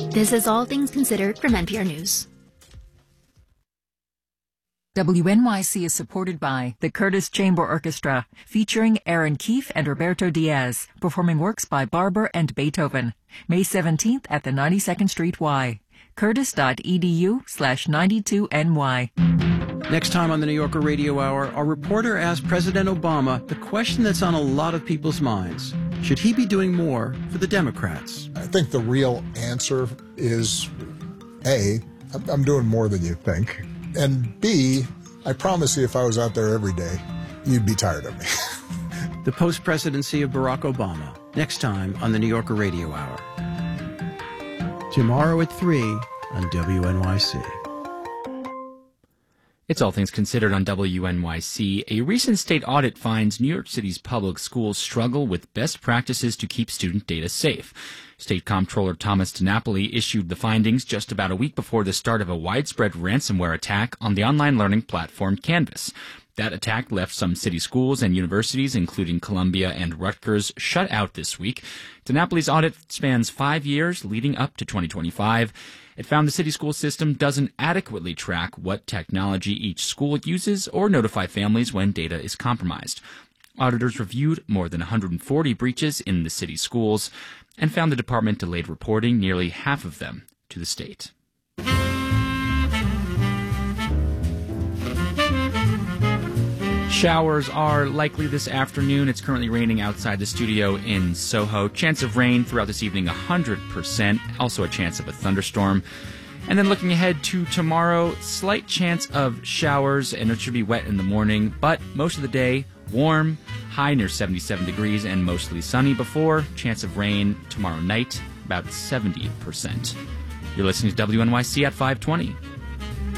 This is All Things Considered from NPR News. WNYC is supported by the Curtis Chamber Orchestra, featuring Aaron Keefe and Roberto Diaz, performing works by Barber and Beethoven. May 17th at the 92nd Street Y. Curtis.edu/92NY. Next time on the New Yorker Radio Hour, our reporter asked President Obama the question that's on a lot of people's minds. Should he be doing more for the Democrats? I think the real answer is, A, I'm doing more than you think. And B, I promise you if I was out there every day, you'd be tired of me. The post-presidency of Barack Obama, next time on the New Yorker Radio Hour. Tomorrow at 3 on WNYC. It's All Things Considered on WNYC. A recent state audit finds New York City's public schools struggle with best practices to keep student data safe. State Comptroller Thomas DiNapoli issued the findings just about a week before the start of a widespread ransomware attack on the online learning platform Canvas. That attack left some city schools and universities, including Columbia and Rutgers, shut out this week. DiNapoli's audit spans 5 years leading up to 2025. It found the city school system doesn't adequately track what technology each school uses or notify families when data is compromised. Auditors reviewed more than 140 breaches in the city schools and found the department delayed reporting nearly half of them to the state. Showers are likely this afternoon. It's currently raining outside the studio in Soho. Chance of rain throughout this evening, 100%. Also a chance of a thunderstorm. And then looking ahead to tomorrow, slight chance of showers, and it should be wet in the morning. But most of the day, warm, high near 77 degrees, and mostly sunny before. Chance of rain tomorrow night, about 70%. You're listening to WNYC at 520.